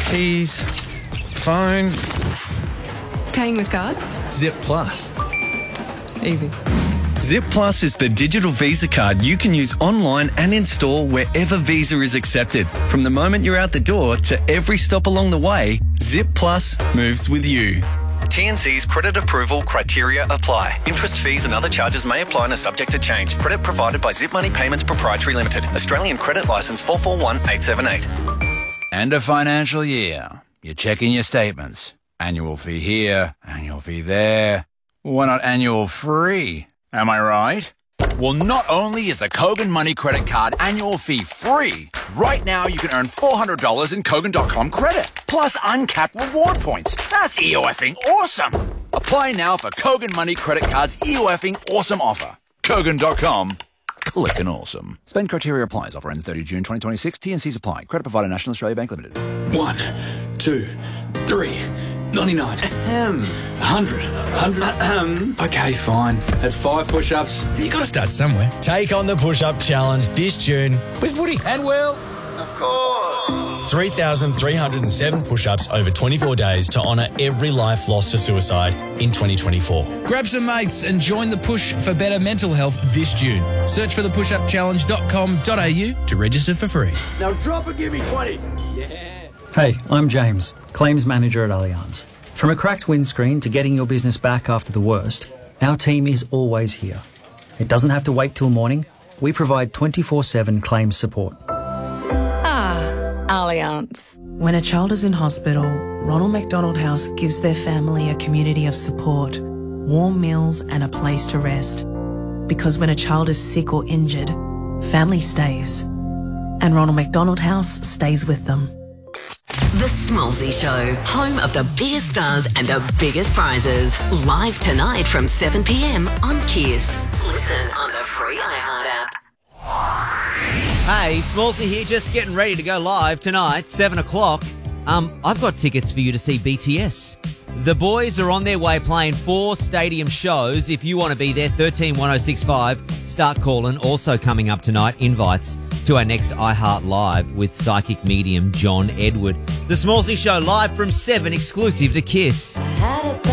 keys, phone. Paying with card? Zip Plus. Easy. Zip Plus is the digital Visa card you can use online and in store wherever Visa is accepted. From the moment you're out the door to every stop along the way, Zip Plus moves with you. TNC's credit approval criteria apply. Interest, fees and other charges may apply and are subject to change. Credit provided by Zip Money Payments Proprietary Limited. Australian Credit Licence 441878. End of financial year. You're checking your statements. Annual fee here, annual fee there. Why not annual free? Am I right? Well, not only is the Kogan Money Credit Card annual fee free, right now you can earn $400 in Kogan.com credit, plus uncapped reward points. That's EOFing awesome. Apply now for Kogan Money Credit Card's EOFing awesome offer. Kogan.com. Clickin' awesome. Spend criteria applies. Offer ends 30 June 2026. TNCs apply. Credit provider National Australia Bank Limited. 1, 2, 3, 99. 100. Okay, fine. That's 5 push-ups. You got to start somewhere. Take on the push-up challenge this June with Woody And Will. Of course. 3,307 push-ups over 24 days to honour every life lost to suicide in 2024. Grab some mates and join the push for better mental health this June. Search for thepushupchallenge.com.au to register for free. Now drop and give me 20. Hey, I'm James, Claims Manager at Allianz. From a cracked windscreen to getting your business back after the worst, our team is always here. It doesn't have to wait till morning. We provide 24/7 claims support. Allianz. When a child is in hospital, Ronald McDonald House gives their family a community of support, warm meals and a place to rest. Because when a child is sick or injured, family stays. And Ronald McDonald House stays with them. The Smallsy Show, home of the biggest stars and the biggest prizes. Live tonight from 7 p.m. on Kiss. Listen on the free iHeart app. Hey, Smallsy here, just getting ready to go live tonight, 7 o'clock. I've got tickets for you to see BTS. The boys are on their way playing 4 stadium shows. If you want to be there, 131065, start calling. Also coming up tonight, invites to our next iHeart Live with psychic medium John Edward. The Smallsy Show live from 7, exclusive to Kiss.